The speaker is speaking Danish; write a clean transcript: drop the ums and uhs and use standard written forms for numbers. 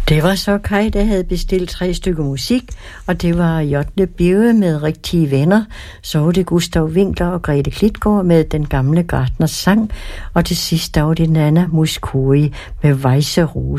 Det var så Kai, der havde bestilt 3 stykker musik, og det var Jotle Birge med Rigtige Venner, så var det Gustav Winkler og Grete Klitgaard med Den Gamle Gartners Sang, og til sidst var det Nana Mouskouri med Weiße Rose.